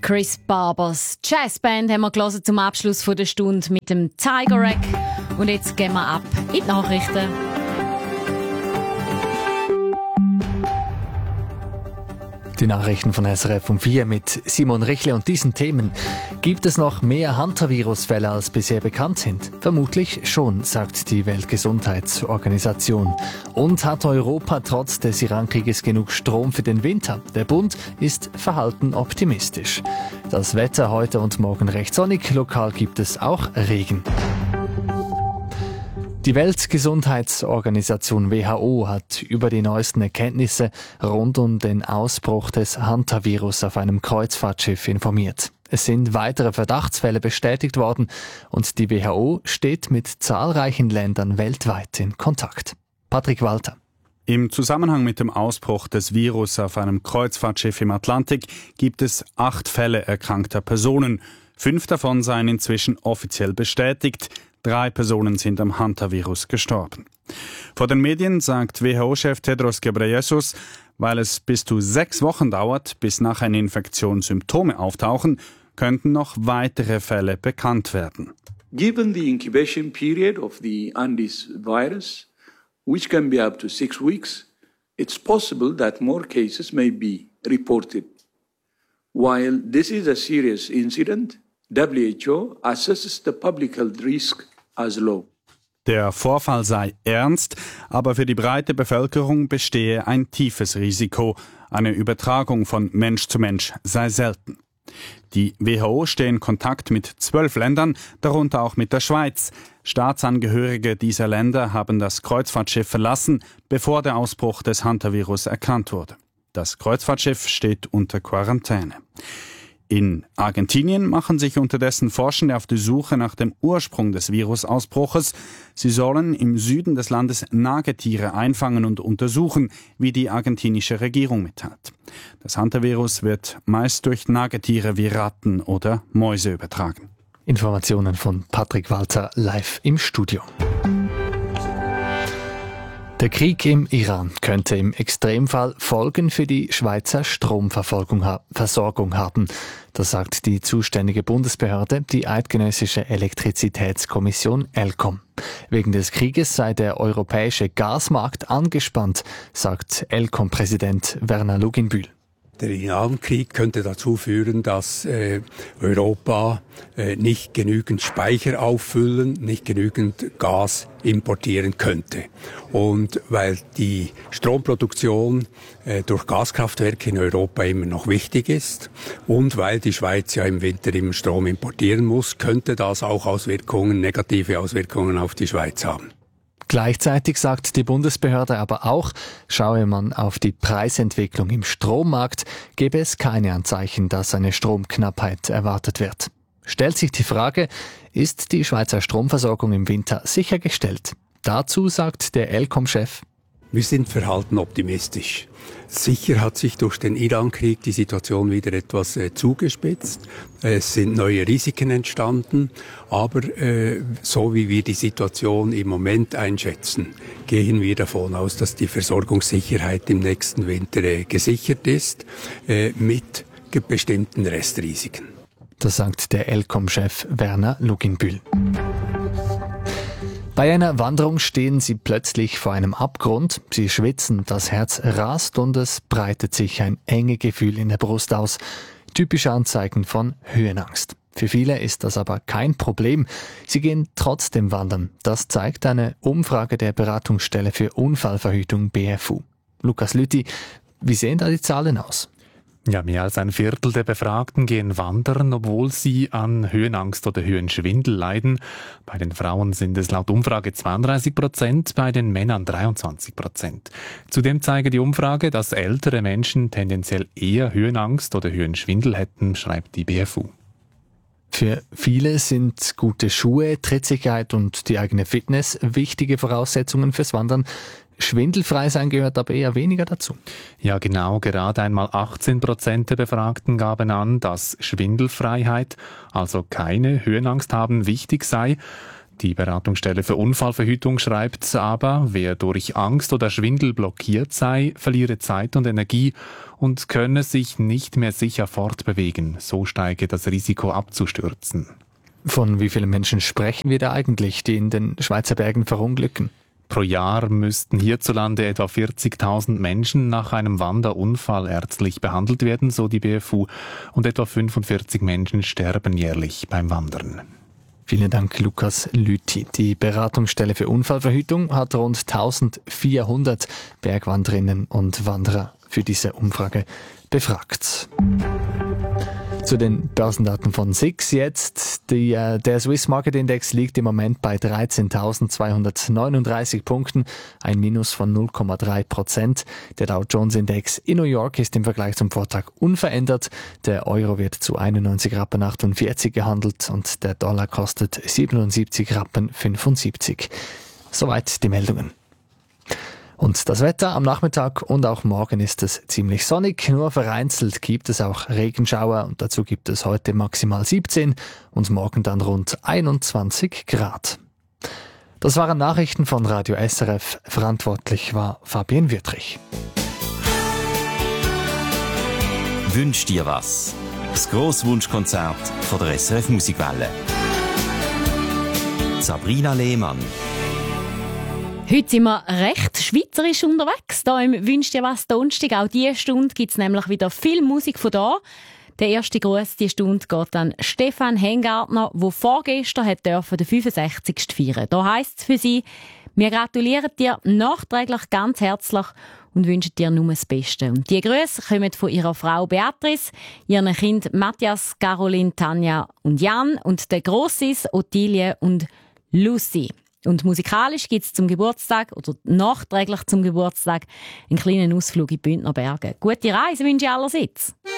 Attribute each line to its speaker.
Speaker 1: Chris Barbers Jazzband haben wir gehört zum Abschluss der Stunde mit dem Tiger Rack. Und jetzt gehen wir ab in die Nachrichten.
Speaker 2: Die Nachrichten von SRF um 4 mit Simon Richle und diesen Themen. Gibt es noch mehr Hantavirus-Fälle, als bisher bekannt sind? Vermutlich schon, sagt die Weltgesundheitsorganisation. Und hat Europa trotz des Iran-Krieges genug Strom für den Winter? Der Bund ist verhalten optimistisch. Das Wetter heute und morgen recht sonnig, lokal gibt es auch Regen. Die Weltgesundheitsorganisation WHO hat über die neuesten Erkenntnisse rund um den Ausbruch des Hantavirus auf einem Kreuzfahrtschiff informiert. Es sind weitere Verdachtsfälle bestätigt worden und die WHO steht mit zahlreichen Ländern weltweit in Kontakt. Patrick Walter.
Speaker 3: Im Zusammenhang mit dem Ausbruch des Virus auf einem Kreuzfahrtschiff im Atlantik gibt es 8 Fälle erkrankter Personen. 5 davon seien inzwischen offiziell bestätigt. 3 Personen sind am Hantavirus gestorben. Vor den Medien sagt WHO-Chef Tedros Ghebreyesus, weil es bis zu 6 Wochen dauert, bis nach einer Infektion Symptome auftauchen, könnten noch weitere Fälle bekannt werden.
Speaker 4: Given the incubation period of the Andes virus, which can be up to 6 weeks, it's possible that more cases may be reported. While this is a serious incident, WHO assesses the public health risk as low.
Speaker 3: Der Vorfall sei ernst, aber für die breite Bevölkerung bestehe ein tiefes Risiko. Eine Übertragung von Mensch zu Mensch sei selten. Die WHO steht in Kontakt mit 12 Ländern, darunter auch mit der Schweiz. Staatsangehörige dieser Länder haben das Kreuzfahrtschiff verlassen, bevor der Ausbruch des Hantavirus erkannt wurde. Das Kreuzfahrtschiff steht unter Quarantäne. In Argentinien machen sich unterdessen Forschende auf die Suche nach dem Ursprung des Virusausbruches. Sie sollen im Süden des Landes Nagetiere einfangen und untersuchen, wie die argentinische Regierung mitteilt. Das Hantavirus wird meist durch Nagetiere wie Ratten oder Mäuse übertragen.
Speaker 2: Informationen von Patrick Walter live im Studio. Der Krieg im Iran könnte im Extremfall Folgen für die Schweizer Stromversorgung haben. Das sagt die zuständige Bundesbehörde, die Eidgenössische Elektrizitätskommission ElCom. Wegen des Krieges sei der europäische Gasmarkt angespannt, sagt ElCom-Präsident Werner Luginbühl.
Speaker 5: Der Irankrieg könnte dazu führen, dass Europa nicht genügend Speicher auffüllen, nicht genügend Gas importieren könnte. Und weil die Stromproduktion durch Gaskraftwerke in Europa immer noch wichtig ist und weil die Schweiz ja im Winter immer Strom importieren muss, könnte das auch negative Auswirkungen auf die Schweiz haben.
Speaker 2: Gleichzeitig sagt die Bundesbehörde aber auch, schaue man auf die Preisentwicklung im Strommarkt, gebe es keine Anzeichen, dass eine Stromknappheit erwartet wird. Stellt sich die Frage, ist die Schweizer Stromversorgung im Winter sichergestellt? Dazu sagt der ElCom-Chef:
Speaker 5: Wir sind verhalten optimistisch. Sicher hat sich durch den Irankrieg die Situation wieder etwas zugespitzt. Es sind neue Risiken entstanden, aber so wie wir die Situation im Moment einschätzen, gehen wir davon aus, dass die Versorgungssicherheit im nächsten Winter gesichert ist, mit bestimmten Restrisiken.
Speaker 2: Das sagt der ElCom-Chef Werner Luginbühl. Bei einer Wanderung stehen sie plötzlich vor einem Abgrund. Sie schwitzen, das Herz rast und es breitet sich ein enge Gefühl in der Brust aus. Typische Anzeichen von Höhenangst. Für viele ist das aber kein Problem. Sie gehen trotzdem wandern. Das zeigt eine Umfrage der Beratungsstelle für Unfallverhütung BFU. Lukas Lüthi, wie sehen da die Zahlen aus?
Speaker 6: Ja, mehr als ein Viertel der Befragten gehen wandern, obwohl sie an Höhenangst oder Höhenschwindel leiden. Bei den Frauen sind es laut Umfrage 32%, bei den Männern 23%. Zudem zeige die Umfrage, dass ältere Menschen tendenziell eher Höhenangst oder Höhenschwindel hätten, schreibt die BFU.
Speaker 2: Für viele sind gute Schuhe, Trittsicherheit und die eigene Fitness wichtige Voraussetzungen fürs Wandern. Schwindelfrei sein gehört aber eher weniger dazu.
Speaker 6: Ja, genau. Gerade einmal 18% der Befragten gaben an, dass Schwindelfreiheit, also keine Höhenangst haben, wichtig sei. Die Beratungsstelle für Unfallverhütung schreibt aber, wer durch Angst oder Schwindel blockiert sei, verliere Zeit und Energie und könne sich nicht mehr sicher fortbewegen. So steige das Risiko abzustürzen.
Speaker 2: Von wie vielen Menschen sprechen wir da eigentlich, die in den Schweizer Bergen verunglücken?
Speaker 6: Pro Jahr müssten hierzulande etwa 40.000 Menschen nach einem Wanderunfall ärztlich behandelt werden, so die BFU, und etwa 45 Menschen sterben jährlich beim Wandern.
Speaker 2: Vielen Dank, Lukas Lüthi. Die Beratungsstelle für Unfallverhütung hat rund 1400 Bergwanderinnen und Wanderer für diese Umfrage befragt. Zu den Börsendaten von SIX jetzt. Der Swiss Market Index liegt im Moment bei 13.239 Punkten, ein Minus von 0,3%. Der Dow Jones Index in New York ist im Vergleich zum Vortag unverändert. Der Euro wird zu 91,48 Rappen gehandelt und der Dollar kostet 77,75 Rappen. Soweit die Meldungen. Und das Wetter am Nachmittag und auch morgen ist es ziemlich sonnig, nur vereinzelt gibt es auch Regenschauer und dazu gibt es heute maximal 17 und morgen dann rund 21 Grad. Das waren Nachrichten von Radio SRF, verantwortlich war Fabienne Wüttrich.
Speaker 7: Wünsch dir was? Das Grosswunschkonzert von der SRF Musikwelle. Sabrina Lehmann.
Speaker 1: Heute sind wir recht schweizerisch unterwegs. Hier im «Wünsch dir was» Donnerstag. Auch diese Stunde gibt es nämlich wieder viel Musik von da. Der erste Gruß diese Stunde geht an Stefan Hengartner, der vorgestern den 65. feiern. Da heisst es für sie: Wir gratulieren dir nachträglich ganz herzlich und wünschen dir nur das Beste. Und die Grüße kommen von ihrer Frau Beatrice, ihren Kind Matthias, Caroline, Tanja und Jan und den Grossis Ottilie und Lucy. Und musikalisch gibt es zum Geburtstag oder nachträglich zum Geburtstag einen kleinen Ausflug in die Bündner Berge. Gute Reise wünsche ich allerseits.